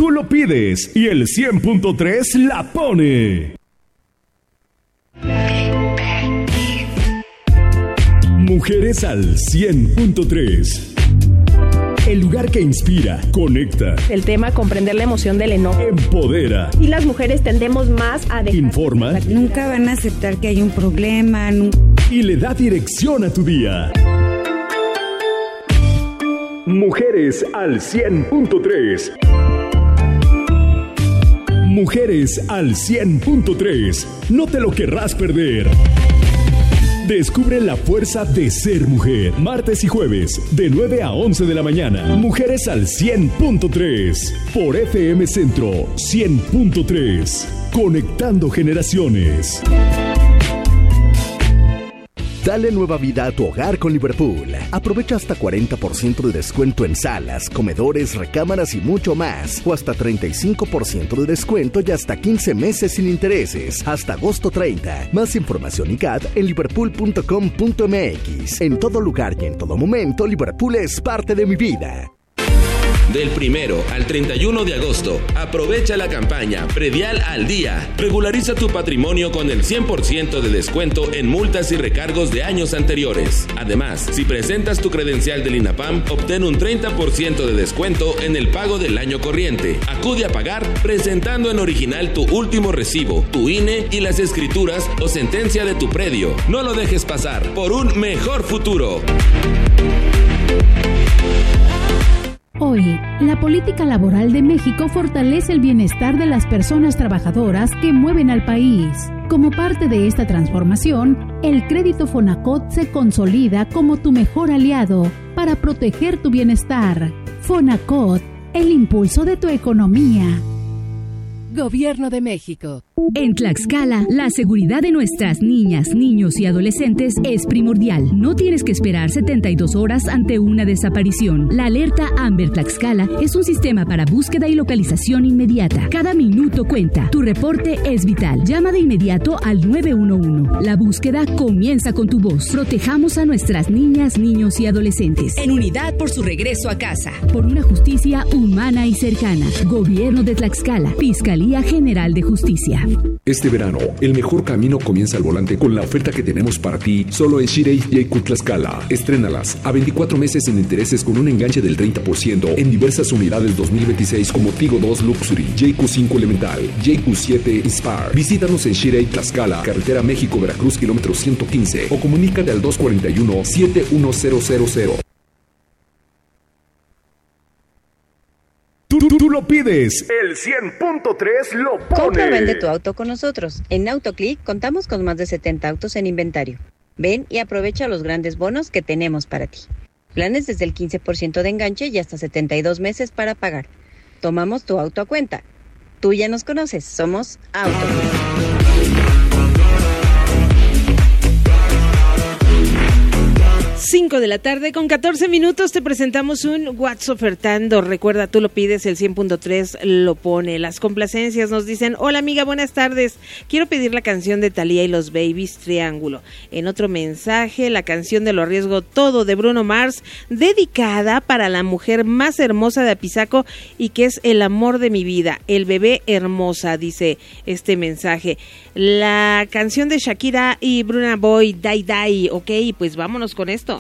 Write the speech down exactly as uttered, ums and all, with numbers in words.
tú lo pides y el cien punto tres la pone. Mujeres al cien punto tres. El lugar que inspira, conecta. El tema, comprender la emoción del enojo. Empodera. Y las mujeres tendemos más a dejar... Informa. Nunca van a aceptar que hay un problema. Nunca... Y le da dirección a tu día. Mujeres al cien punto tres. Mujeres al cien punto tres. No te lo querrás perder. Descubre la fuerza de ser mujer. Martes y jueves, de nueve a once de la mañana. Mujeres al cien punto tres. Por F M Centro cien punto tres. Conectando generaciones. Dale nueva vida a tu hogar con Liverpool. Aprovecha hasta cuarenta por ciento de descuento en salas, comedores, recámaras y mucho más. O hasta treinta y cinco por ciento de descuento y hasta quince meses sin intereses. Hasta agosto treinta. Más información y C A D en liverpool punto com punto m x. En todo lugar y en todo momento, Liverpool es parte de mi vida. Del primero al treinta y uno de agosto, aprovecha la campaña Predial al Día. Regulariza tu patrimonio con el cien por ciento de descuento en multas y recargos de años anteriores. Además, si presentas tu credencial del INAPAM, obtén un treinta por ciento de descuento en el pago del año corriente. Acude a pagar presentando en original tu último recibo, tu I N E y las escrituras o sentencia de tu predio. No lo dejes pasar por un mejor futuro. Hoy, la política laboral de México fortalece el bienestar de las personas trabajadoras que mueven al país. Como parte de esta transformación, el crédito Fonacot se consolida como tu mejor aliado para proteger tu bienestar. Fonacot, el impulso de tu economía. Gobierno de México. En Tlaxcala, la seguridad de nuestras niñas, niños y adolescentes es primordial. No tienes que esperar setenta y dos horas ante una desaparición. La alerta Amber Tlaxcala es un sistema para búsqueda y localización inmediata. Cada minuto cuenta. Tu reporte es vital. Llama de inmediato al nueve uno uno. La búsqueda comienza con tu voz. Protejamos a nuestras niñas, niños y adolescentes. En unidad por su regreso a casa. Por una justicia humana y cercana. Gobierno de Tlaxcala. Fiscalía General de Justicia. Este verano, el mejor camino comienza al volante con la oferta que tenemos para ti solo en Shirei Jayco Tlaxcala. Estrénalas a veinticuatro meses sin intereses con un enganche del treinta por ciento en diversas unidades dos mil veintiséis como Tigo dos Luxury, Jayco cinco Elemental, Jayco siete Inspire. Visítanos en Shirei Tlaxcala, carretera México-Veracruz, kilómetro ciento quince o comunícate al dos cuatro uno, siete uno cero cero cero. Tú, tú, tú lo pides, el cien punto tres lo pone. Compra o vende tu auto con nosotros. En AutoClick contamos con más de setenta autos en inventario. Ven y aprovecha los grandes bonos que tenemos para ti. Planes desde el quince por ciento de enganche y hasta setenta y dos meses para pagar. Tomamos tu auto a cuenta. Tú ya nos conoces, somos AutoClick. cinco de la tarde con catorce minutos te presentamos un What's Ofertando. Recuerda, tú lo pides, el cien punto tres lo pone. Las complacencias nos dicen: hola amiga, buenas tardes. Quiero pedir la canción de Thalía y los Babies, Triángulo. En otro mensaje, la canción de Lo Arriesgo Todo de Bruno Mars, dedicada para la mujer más hermosa de Apizaco y que es el amor de mi vida, el bebé hermosa, dice este mensaje. La canción de Shakira y Burna Boy, Dai Dai. Ok, pues vámonos con esto.